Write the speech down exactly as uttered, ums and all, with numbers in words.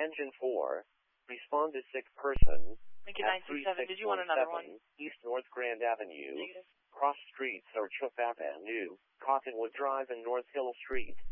Engine four. Respond to sick person. Lincoln nine two seven, did you want another one? East North Grand Avenue. Negative. Cross streets are Chope Avenue, Cottonwood Drive and North Hill Street.